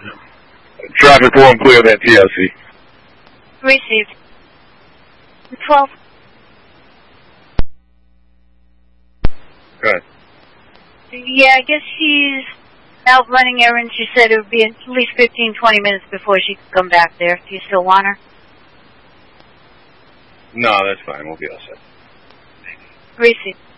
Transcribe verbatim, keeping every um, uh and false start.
Traffic four, I'm clear of that T L C. Received. twelve. Go ahead. Yeah, I guess she's out running errands. She said it would be at least fifteen, twenty minutes before she could come back there. Do you still want her? No, that's fine. We'll be all set. Received.